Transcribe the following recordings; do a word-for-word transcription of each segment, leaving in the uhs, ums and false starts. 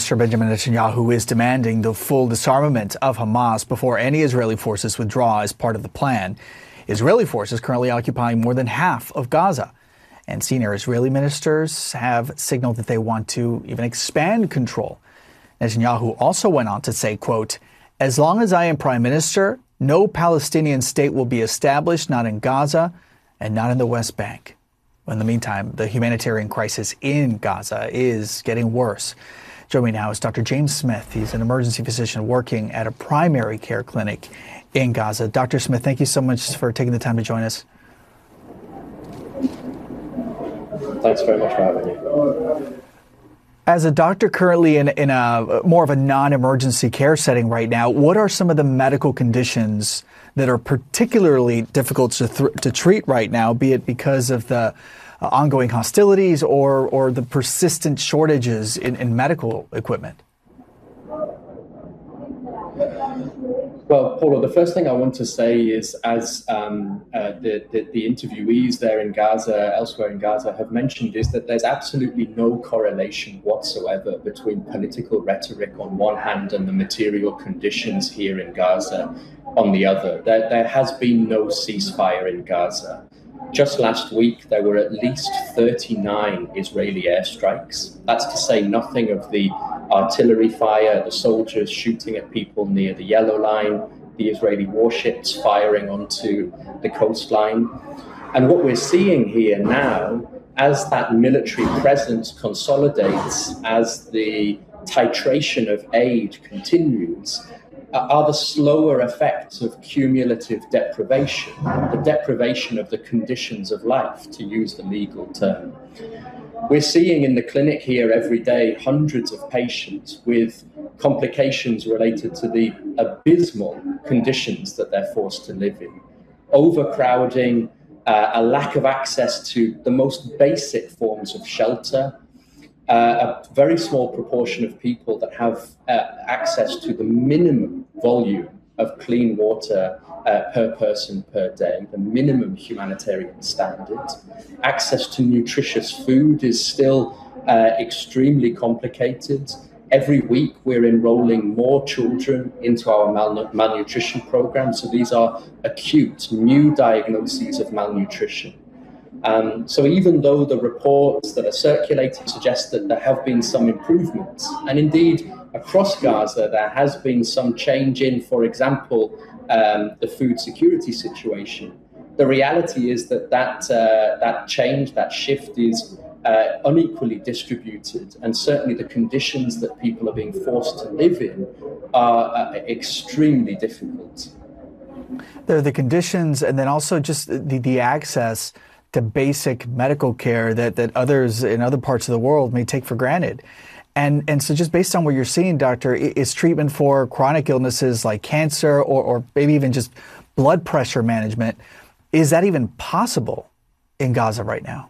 Minister Benjamin Netanyahu is demanding the full disarmament of Hamas before any Israeli forces withdraw as part of the plan. Israeli forces currently occupying more than half of Gaza. And senior Israeli ministers have signaled that they want to even expand control. Netanyahu also went on to say, quote, "As long as I am prime minister, no Palestinian state will be established, not in Gaza and not in the West Bank." In the meantime, the humanitarian crisis in Gaza is getting worse. Joining me now is Doctor James Smith. He's an emergency physician working at a primary care clinic in Gaza. Doctor Smith, thank you so much for taking the time to join us. Thanks very much for having me. As a doctor currently in, in a more of a non-emergency care setting right now, what are some of the medical conditions that are particularly difficult to, th- to treat right now, be it because of the uh, ongoing hostilities or, or the persistent shortages in, in medical equipment? Well, Paulo, the first thing I want to say is, as um, uh, the, the, the interviewees there in Gaza, elsewhere in Gaza, have mentioned, is that there's absolutely no correlation whatsoever between political rhetoric on one hand and the material conditions here in Gaza on the other. There, there has been no ceasefire in Gaza. Just last week, there were at least thirty-nine Israeli airstrikes. That's to say nothing of the artillery fire, the soldiers shooting at people near the yellow line, the Israeli warships firing onto the coastline. And what we're seeing here now, as that military presence consolidates, as the titration of aid continues, are the slower effects of cumulative deprivation, the deprivation of the conditions of life, to use the legal term. We're seeing in the clinic here every day hundreds of patients with complications related to the abysmal conditions that they're forced to live in. Overcrowding, uh, a lack of access to the most basic forms of shelter, Uh, a very small proportion of people that have uh, access to the minimum volume of clean water uh, per person per day, the minimum humanitarian standard. Access to nutritious food is still uh, extremely complicated. Every week we're enrolling more children into our malnu- malnutrition program. So these are acute, new diagnoses of malnutrition. Um, so even though the reports that are circulating suggest that there have been some improvements, and indeed across Gaza there has been some change in, for example, um, the food security situation, the reality is that that, uh, that change, that shift is uh, unequally distributed, and certainly the conditions that people are being forced to live in are uh, extremely difficult. There are the conditions, and then also just the, the access to basic medical care that, that others in other parts of the world may take for granted. And and so just based on what you're seeing, doctor, is treatment for chronic illnesses like cancer or, or maybe even just blood pressure management, is that even possible in Gaza right now?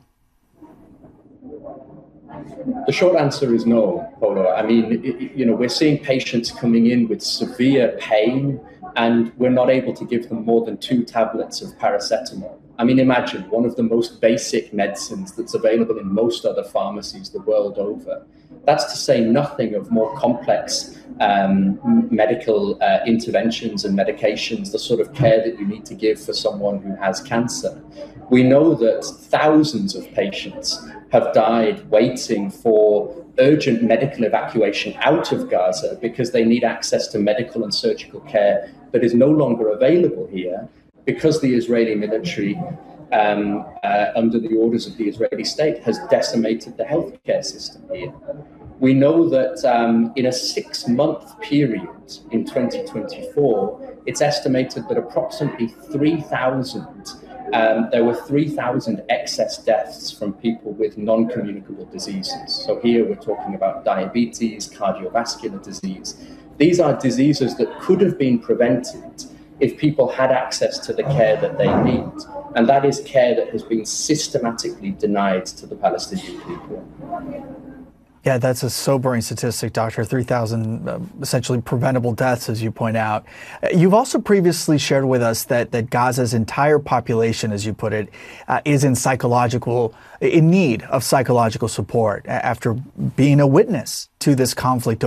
The short answer is no, Polo. I mean, it, you know, we're seeing patients coming in with severe pain, and we're not able to give them more than two tablets of paracetamol. I mean, imagine one of the most basic medicines that's available in most other pharmacies the world over. That's to say nothing of more complex um, medical uh, interventions and medications, the sort of care that you need to give for someone who has cancer. We know that thousands of patients have died waiting for urgent medical evacuation out of Gaza because they need access to medical and surgical care that is no longer available here, because the Israeli military, um, uh, under the orders of the Israeli state, has decimated the healthcare system here. We know that um, in a six-month period in twenty twenty-four, it's estimated that approximately three thousand, um, there were three thousand excess deaths from people with non-communicable diseases. So here we're talking about diabetes, cardiovascular disease. These are diseases that could have been prevented if people had access to the care that they need. And that is care that has been systematically denied to the Palestinian people. Yeah, that's a sobering statistic, Doctor. three thousand uh, essentially preventable deaths, as you point out. You've also previously shared with us that, that Gaza's entire population, as you put it, uh, is in psychological, in need of psychological support after being a witness to this conflict